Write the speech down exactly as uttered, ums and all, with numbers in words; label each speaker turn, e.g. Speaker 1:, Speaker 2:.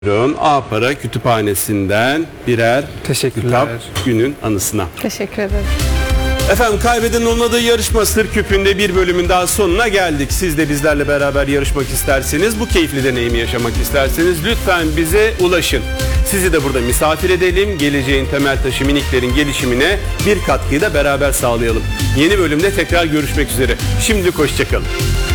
Speaker 1: A-Para Kütüphanesi'nden birer
Speaker 2: Teşekkürler.
Speaker 1: kitap günün anısına.
Speaker 3: Teşekkür ederim.
Speaker 1: Efendim, Kaybedenin Olmadığı Yarışma Sır Küpü'nde bir bölümün daha sonuna geldik. Siz de bizlerle beraber yarışmak isterseniz, bu keyifli deneyimi yaşamak isterseniz lütfen bize ulaşın. Sizi de burada misafir edelim. Geleceğin temel taşı miniklerin gelişimine bir katkıyı da beraber sağlayalım. Yeni bölümde tekrar görüşmek üzere. Şimdilik hoşçakalın.